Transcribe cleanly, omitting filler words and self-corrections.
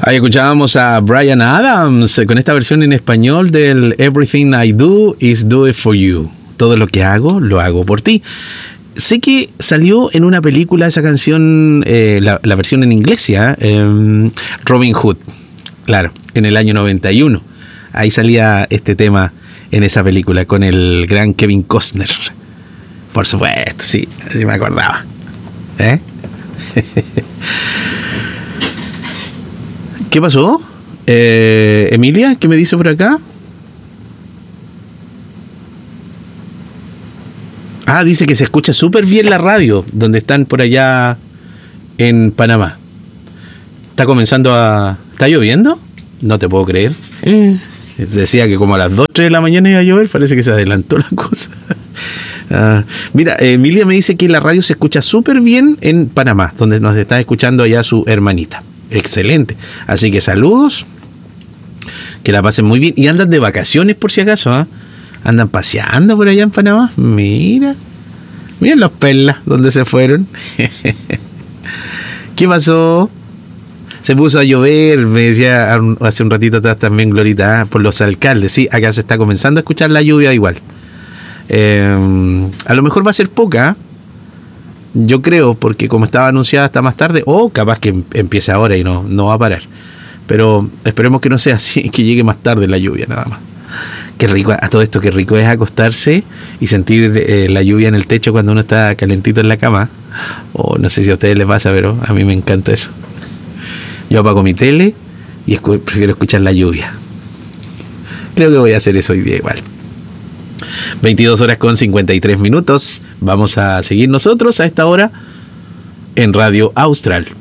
Ahí escuchábamos a Bryan Adams con esta versión en español del Everything I Do Is Do It For You. Todo lo que hago, lo hago por ti. Sé que salió en una película esa canción, la versión en inglés, Robin Hood, claro, en el año 91. Ahí salía este tema en esa película con el gran Kevin Costner. Por supuesto, sí me acordaba. ¿Qué pasó? Emilia, ¿qué me dice por acá? Dice que se escucha súper bien la radio donde están por allá en Panamá. ¿Está lloviendo? No te puedo creer. Decía que como a las 2, 3 de la mañana iba a llover. Parece que se adelantó la cosa. Mira, Emilia me dice que la radio se escucha súper bien en Panamá, donde nos está escuchando allá su hermanita. Excelente. Así que saludos. Que la pasen muy bien. Y andan de vacaciones por si acaso, Andan paseando por allá en Panamá. Mira los perlas, donde se fueron. ¿Qué pasó? Se puso a llover, me decía hace un ratito atrás también Glorita, por los alcaldes. Sí, acá se está comenzando a escuchar la lluvia igual. A lo mejor va a ser poca, yo creo, porque como estaba anunciada hasta más tarde, o capaz que empiece ahora y no va a parar. Pero esperemos que no sea así, que llegue más tarde la lluvia nada más. Qué rico, a todo esto, qué rico es acostarse y sentir la lluvia en el techo cuando uno está calentito en la cama. No sé si a ustedes les pasa, pero a mí me encanta eso. Yo apago mi tele y prefiero escuchar la lluvia. Creo que voy a hacer eso hoy día igual. 22:53. Vamos a seguir nosotros a esta hora en Radio Austral.